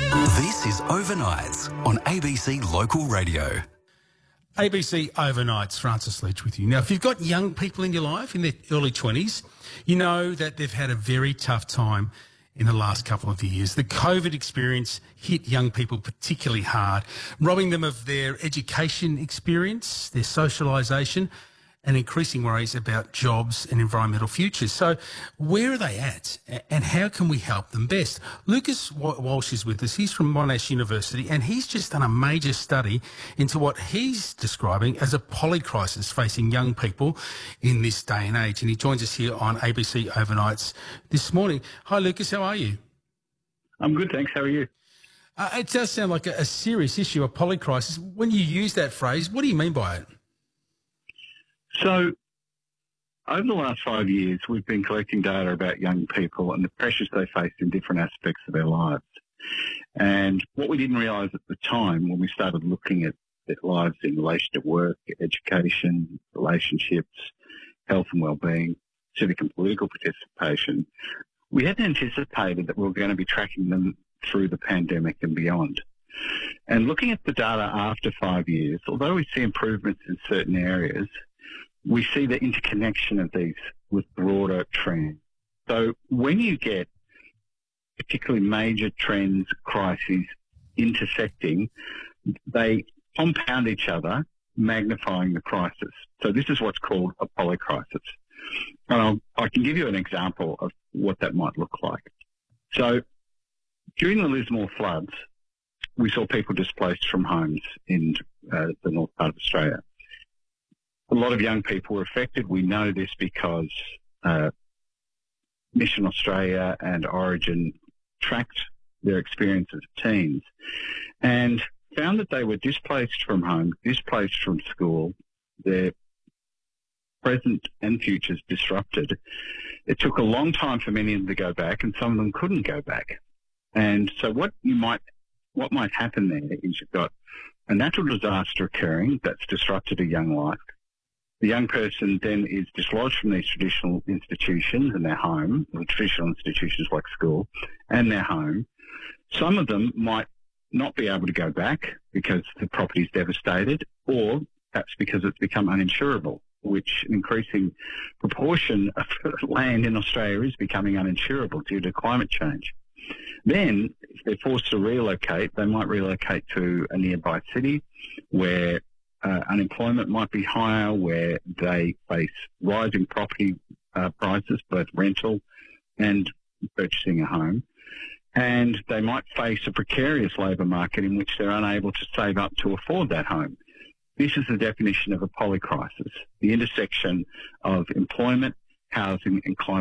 This is Overnights on ABC Local Radio. ABC Overnights, Francis Leach with you. Now, if you've got young people in your life in their early 20s, you know that they've had a very tough time in the last couple of years. The COVID experience hit young people particularly hard, robbing them of their education experience, their socialisation, and increasing worries about jobs and environmental futures. So where are they at and how can we help them best? Lucas Walsh is with us. He's from Monash University and he's just done a major study into what he's describing as a polycrisis facing young people in this day and age. And he joins us here on ABC Overnights this morning. Hi, Lucas. How are you? I'm good, thanks. How are you? It does sound like a serious issue, a polycrisis. When you use that phrase, what do you mean by it? So, over the last 5 years, we've been collecting data about young people and the pressures they face in different aspects of their lives. And what we didn't realise at the time when we started looking at their lives in relation to work, education, relationships, health and wellbeing, civic and political participation, we hadn't anticipated that we were going to be tracking them through the pandemic and beyond. And looking at the data after 5 years, although we see improvements in certain areas, we see the interconnection of these with broader trends. So when you get particularly major trends, crises intersecting, they compound each other, magnifying the crisis. So this is what's called a polycrisis. And I can give you an example of what that might look like. So during the Lismore floods, we saw people displaced from homes in the north part of Australia. A lot of young people were affected. We know this because Mission Australia and Origin tracked their experience as teens and found that they were displaced from home, displaced from school, their present and futures disrupted. It took a long time for many of them to go back, and some of them couldn't go back. And so what might happen there is you've got a natural disaster occurring that's disrupted a young life. The young person then is dislodged from these traditional institutions and their home, or traditional institutions like school, and their home. Some of them might not be able to go back because the property is devastated, or perhaps because it's become uninsurable, which an increasing proportion of land in Australia is becoming uninsurable due to climate change. Then, if they're forced to relocate, they might relocate to a nearby city where unemployment might be higher, where they face rising property prices, both rental and purchasing a home. And they might face a precarious labour market in which they're unable to save up to afford that home. This is the definition of a polycrisis, the intersection of employment, housing and climate